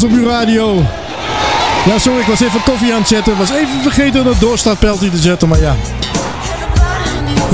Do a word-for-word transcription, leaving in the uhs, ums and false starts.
op uw radio. Ja, sorry, ik was even koffie aan het zetten. Was even vergeten dat doorstartpijltje te zetten, maar ja.